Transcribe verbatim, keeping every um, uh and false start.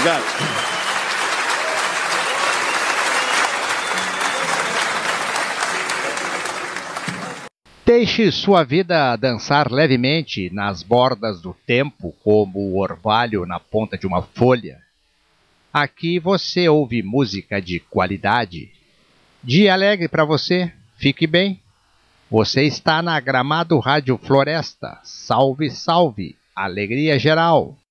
Obrigado. Deixe sua vida dançar levemente nas bordas do tempo, como o orvalho na ponta de uma folha. Aqui você ouve música de qualidade. Dia alegre para você, fique bem. Você está na Gramado Rádio Floresta. Salve, salve, alegria geral.